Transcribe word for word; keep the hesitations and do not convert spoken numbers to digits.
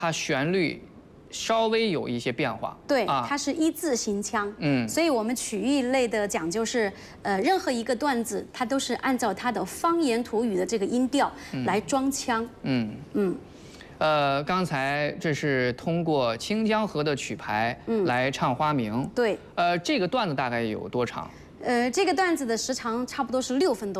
它旋律稍微有一些变化。 对， 啊， 它是一字形腔。 嗯， 所以我们曲艺类的讲究是，呃，任何一个段子，它都是按照它的方言土语的这个音调来装腔。 嗯嗯。呃，刚才这是通过清江河的曲牌来唱花名。 对。 呃，这个段子大概有多长？ 呃，这个段子的时长差不多是六分多。